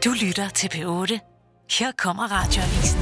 Du lytter til P8. Her kommer Radioavisen.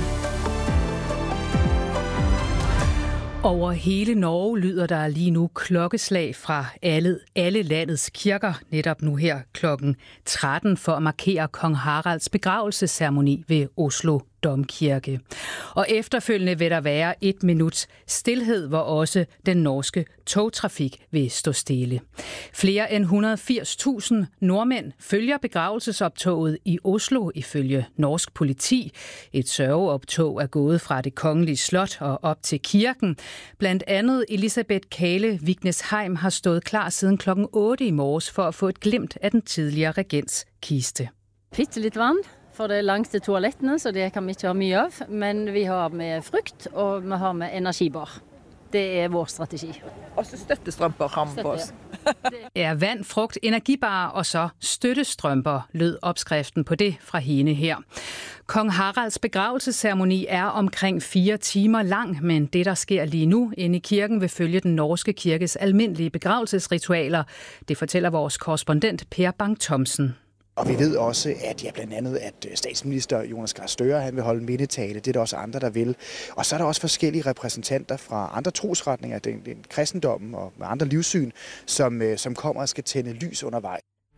Over hele Norge lyder der lige nu klokkeslag fra alle landets kirker, netop nu her klokken 13 for at markere kong Haralds begravelsesceremoni ved Oslo Domkirke. Og efterfølgende vil der være 1 minuts stilhed, hvor også den norske togtrafik vil stå stille. Flere end 180.000 nordmænd følger begravelsesoptoget i Oslo ifølge norsk politi. Et sørgeoptog er gået fra det kongelige slot og op til kirken. Blandt andet Elisabeth Kale Vignesheim har stået klar siden klokken 8 i morges for at få et glimt af den tidligere regents kiste. Bitte lidt vand. For det er langs til toalettene, så det kan vi ikke ha mye av. Men vi har med frukt, og vi har med energibar. Det er vores strategi. Og så støttestrømper ham på os. Ja, vand, frugt, energibar og så støttestrømper lød opskriften på det fra hende her. Kong Haralds begravelsesceremoni er omkring 4 timer lang, men det, der sker lige nu inde i kirken, vil følge den norske kirkes almindelige begravelsesritualer. Det fortæller vores korrespondent Per Bang Thomsen. Og vi ved også, at blandt andet, at statsminister Jonas Gahr Støre han vil holde en mindetale. Det er der også andre, der vil. Og så er der også forskellige repræsentanter fra andre trosretninger, den kristendommen og med andre livssyn, som kommer og skal tænde lys undervejs.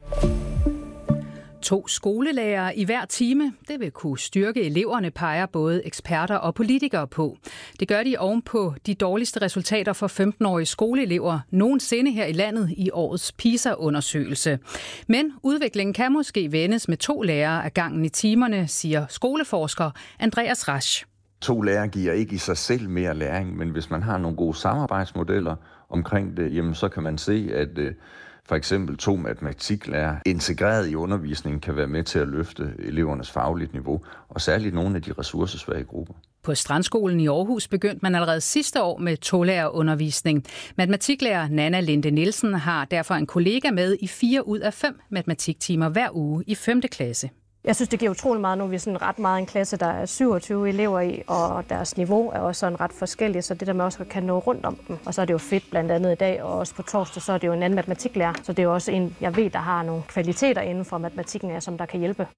2 skolelærere i hver time. Det vil kunne styrke eleverne, peger både eksperter og politikere på. Det gør de ovenpå de dårligste resultater for 15-årige skoleelever nogensinde her i landet i årets PISA-undersøgelse. Men udviklingen kan måske vendes med 2 lærere af gangen i timerne, siger skoleforsker Andreas Rasch. 2 lærere giver ikke i sig selv mere læring, men hvis man har nogle gode samarbejdsmodeller omkring det, jamen så kan man se, at for eksempel 2 matematiklærere integreret i undervisningen kan være med til at løfte elevernes fagligt niveau, og særligt nogle af de ressourcesvage grupper. På Strandskolen i Aarhus begyndte man allerede sidste år med toglærerundervisning. Matematiklærer Nanna Linde Nielsen har derfor en kollega med i 4 ud af 5 matematiktimer hver uge i 5. klasse. Jeg synes, det giver utrolig meget nu. Vi er sådan ret meget en klasse, der er 27 elever i, og deres niveau er også sådan ret forskelligt, så det der med også kan nå rundt om dem. Og så er det jo fedt blandt andet i dag, og også på torsdag, så er det jo en anden matematiklærer. Så det er jo også en, jeg ved, der har nogle kvaliteter inden for matematikken, som der kan hjælpe.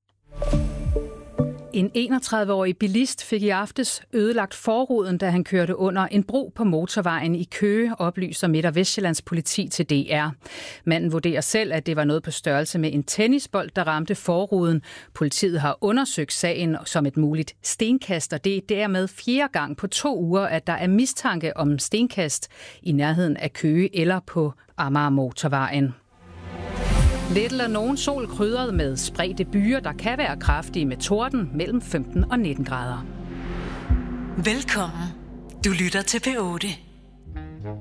En 31-årig bilist fik i aftes ødelagt forruden, da han kørte under en bro på motorvejen i Køge, oplyser Midt- og Vestjyllands politi til DR. Manden vurderer selv, at det var noget på størrelse med en tennisbold, der ramte forruden. Politiet har undersøgt sagen som et muligt stenkast, og det er dermed 4. gang på 2 uger, at der er mistanke om stenkast i nærheden af Køge eller på Amager motorvejen. Lidt eller nogen sol krydret med spredte byer, der kan være kraftige med torden mellem 15 og 19 grader. Velkommen. Du lytter til P8.